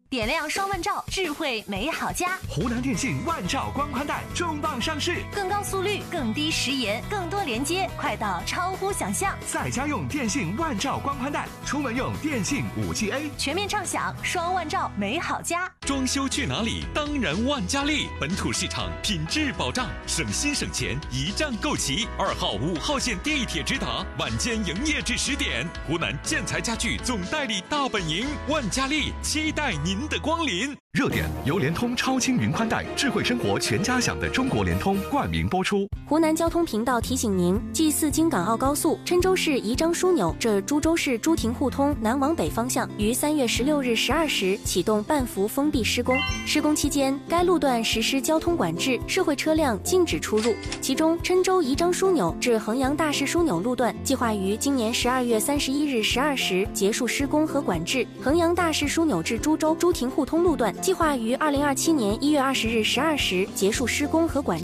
点亮双万兆，智慧美好家。 湖南电信万兆光宽带重磅上市， 更高速率，更低时延，更多连接，快到超乎想象。 在家用电信万兆光宽带，出门用电信5G A， 全面畅享双万兆美好家。 装修去哪里？当然万家丽，本土市场品质保障，省心省钱，一站购齐。2号、5号线地铁直达，晚间营业至10点。湖南建材家具总代理大本营，万家丽期待您的光临。 热点由联通超轻云宽带，智慧生活全家享的中国联通冠名播出。 湖南交通频道提醒您：G4京港澳高速郴州市宜章枢纽至株洲市朱亭互通南往北方向于3月16日12时启动半幅封闭施工。施工期间，该路段实施交通管制，社会车辆禁止出入。其中，郴州宜章枢纽至衡阳大市枢纽路段计划于今年12月31日12时结束施工和管制；衡阳大市枢纽至株洲朱亭互通路段计划于2027年1月20日12时结束施工和管制。